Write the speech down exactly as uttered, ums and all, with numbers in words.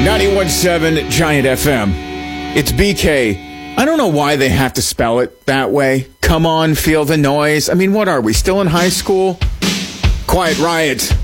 ninety-one point seven Giant F M. It's B K. I don't know why they have to spell it that way. Come on, feel the noise. I mean, what are we, still in high school? Quiet Riot.